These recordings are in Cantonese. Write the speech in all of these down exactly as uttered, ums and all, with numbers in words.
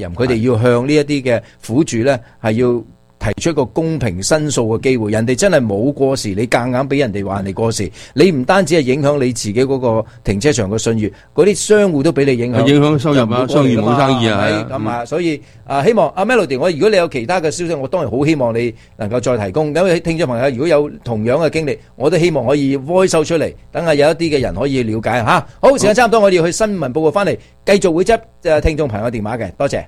人，佢哋要向呢一啲嘅苦主咧係要提出一個公平申訴嘅機會，人哋真係冇過時，你夾硬俾人哋話人哋過時，你唔單止係影響你自己嗰個停車場嘅信譽，嗰啲商戶都俾你影響， 影響收入啊，商業冇生意啊，係咁啊，所以啊，希望阿 Melody，我如果你有其他嘅消息，我當然好希望你能夠再提供。因為聽眾朋友如果有同樣嘅經歷，我都希望可以 voice 出嚟，等下有一啲嘅人可以了解吓。好，時間差唔多，我哋要去新聞報告翻嚟，繼續會執誒聽眾朋友電話嘅，多謝。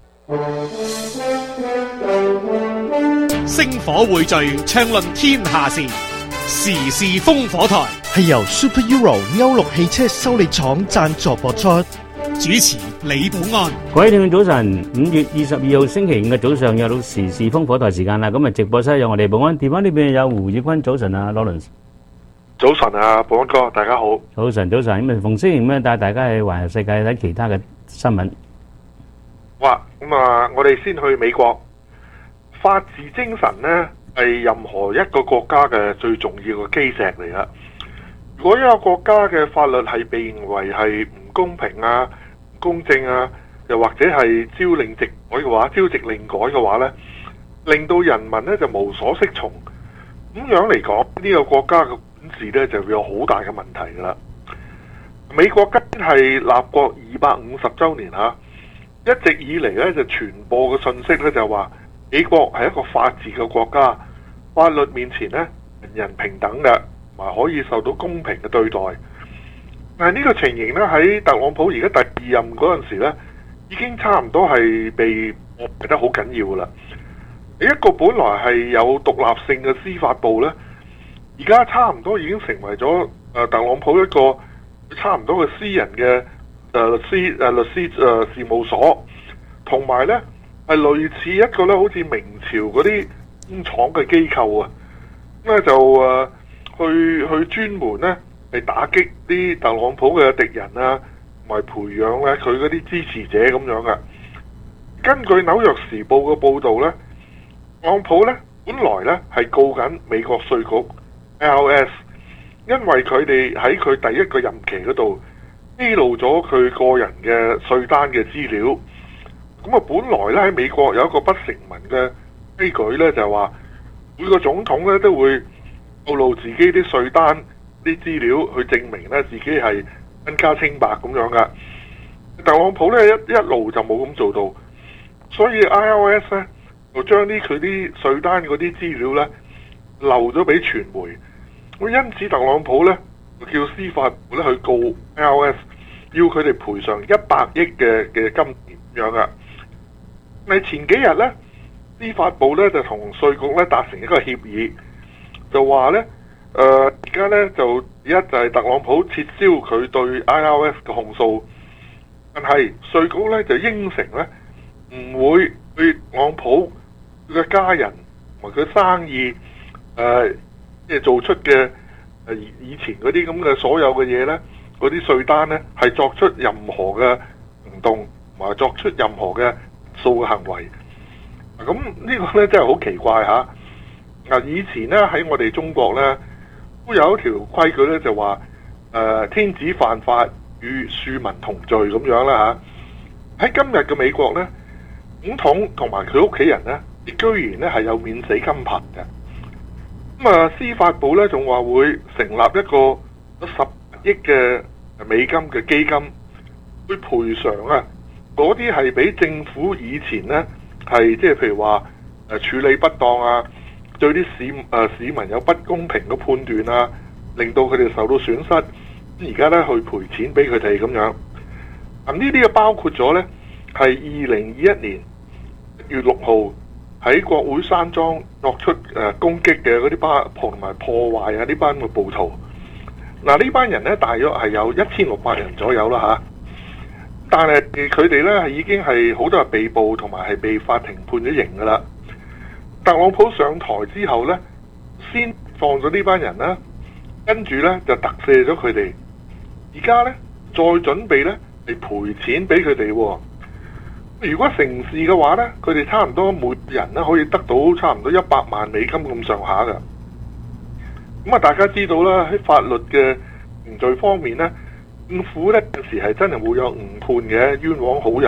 星火匯聚，暢論天下事，時事烽火台係由 Super Euro 歐陸汽車修理廠贊助播出。 主持李寶安。 各位聽眾早晨，五月二十二號星期五嘅早上又到時事烽火台時間啦。咁啊，直播室有我哋寶安，電話呢邊有胡志坤。早晨啊 ，Lawrence。 早晨啊，寶安哥，大家好。 早晨，早晨。咁啊，逢星期五咧帶大家去環遊世界睇其他嘅新聞。 哇，咁啊，我哋先去美國。法治精神呢係任何一個國家嘅最重要嘅基石嚟啦。如果一個國家嘅法律係被認為係唔公平啊、唔公正啊，又或者係朝令夕改嘅話，朝夕令改嘅話呢，令到人民呢就無所適從。咁樣嚟講，呢個國家嘅管治呢就會有好大嘅問題噶啦。美國今年係立國二百五十週年嚇，一直以嚟呢就傳播嘅信息呢就話，美國係一個法治嘅國家，法律面前呢，人人平等嘅，同埋可以受到公平嘅對待。但係呢個情形呢，喺特朗普而家第二任嗰陣時呢，已經差唔多係被破壞得好緊要噶啦。一個本來係有獨立性嘅司法部呢，而家差唔多已經成為咗誒特朗普一個差唔多嘅私人嘅誒律師誒律師誒事務所，同埋呢。係類似一個咧，好似明朝嗰啲工廠嘅機構啊，咁咧就誒、呃、去去專門咧係打擊啲特朗普嘅敵人啊，同埋培養咧佢嗰啲支持者咁樣嘅。根據紐約時報嘅報導咧，特朗普咧本來咧係告緊美國稅局 I R S， 因為佢哋喺佢第一個任期嗰度披露咗佢個人嘅稅單嘅資料。咁啊，本來咧喺美國有一個不成文嘅規矩咧，就係話每個總統咧都會透露自己啲稅單啲資料，去證明咧自己係身家清白咁樣噶。特朗普咧一一路就冇咁做到，所以 I R S 咧就將啲佢啲稅單嗰啲資料咧漏咗俾傳媒。咁因此特朗普咧就叫司法部咧去告 I R S， 要佢哋賠償一百億嘅嘅金錢咁樣噶。咪前幾日咧，司法部咧就同稅局咧達成一個協議，就話咧，誒而家咧就一就係特朗普撤銷佢對 I R S 嘅控訴，但係稅局咧就應承咧唔會對特朗普佢嘅家人同埋佢生意誒即係做出嘅誒以前嗰啲咁嘅所有嘅嘢咧，嗰啲稅單咧係作出任何嘅行動同埋作出任何嘅數嘅行為，咁呢個咧真係好奇怪嚇。嗱，以前咧喺我哋中國咧都有一條規矩咧，就話誒、呃、天子犯法與庶民同罪咁樣啦嚇。喺今日嘅美國咧，總統同埋佢屋企人咧，亦居然咧係有免死金牌嘅。咁啊，司法部咧仲話會成立一個十億嘅美金嘅基金去賠償啊。嗰啲係俾政府以前呢，係即係譬如話誒處理不當啊，對啲市誒、呃、市民有不公平嘅判斷啊，令到佢哋受到損失，而家呢，去賠錢俾佢哋咁樣。咁呢啲嘅包括咗呢，係二零二一年一月六號喺國會山莊作出誒、呃、攻擊嘅嗰啲班同埋破壞啊呢班嘅暴徒。嗱，呢班人呢，大約係有一千六百人左右啦嚇。但係佢哋咧係已經係好多人被捕，同埋係被法庭判咗刑噶啦。特朗普上台之後咧，先放咗呢班人啦，跟住咧就特赦咗佢哋。而家咧再準備咧嚟賠錢俾佢哋。如果成事嘅話咧，佢哋差唔多每人咧可以得到差唔多一百萬美金咁上下噶。咁啊，大家知道啦，喺法律嘅程序方面咧，政府咧有時係真係會有誤判嘅，冤枉好人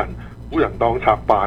小人當賊辦。